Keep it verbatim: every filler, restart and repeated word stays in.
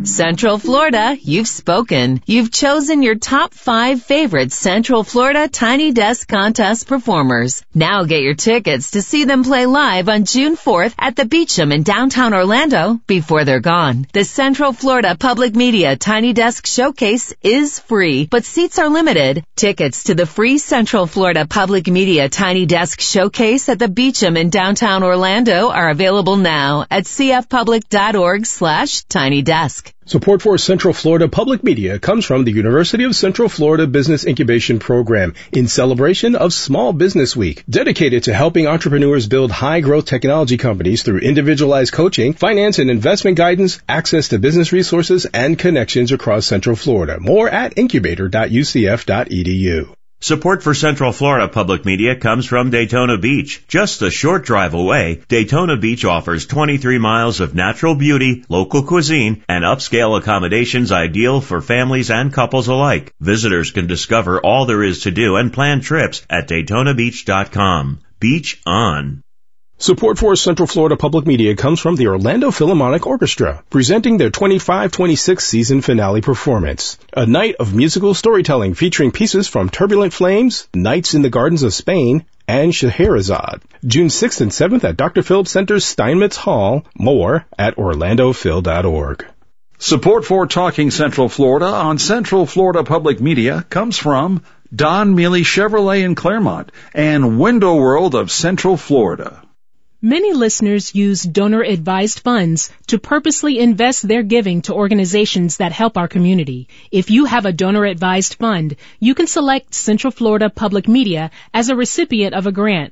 Central Florida, you've spoken. You've chosen your top five favorite Central Florida Tiny Desk Contest performers. Now get your tickets to see them play live on June fourth at the Beecham in downtown Orlando before they're gone. The Central Florida Public Media Tiny Desk Showcase is free, but seats are limited. Tickets to the free Central Florida Public Media Tiny Desk Showcase at the Beecham in downtown Orlando are available now at cfpublic.org slash tiny desk. Support for Central Florida Public Media comes from the University of Central Florida Business Incubation Program in celebration of Small Business Week, dedicated to helping entrepreneurs build high-growth technology companies through individualized coaching, finance and investment guidance, access to business resources, and connections across Central Florida. More at incubator dot u c f dot e d u. Support for Central Florida Public Media comes from Daytona Beach. Just a short drive away, Daytona Beach offers twenty-three miles of natural beauty, local cuisine, and upscale accommodations ideal for families and couples alike. Visitors can discover all there is to do and plan trips at daytona beach dot com. Beach on. Support for Central Florida Public Media comes from the Orlando Philharmonic Orchestra, presenting their twenty-five twenty-six season finale performance. A night of musical storytelling featuring pieces from Turbulent Flames, Nights in the Gardens of Spain, and Scheherazade. June sixth and seventh at Doctor Phillips Center's Steinmetz Hall. More at orlando phil dot org. Support for Talking Central Florida on Central Florida Public Media comes from Don Mealy Chevrolet in Claremont and Window World of Central Florida. Many listeners use donor-advised funds to purposely invest their giving to organizations that help our community. If you have a donor-advised fund, you can select Central Florida Public Media as a recipient of a grant.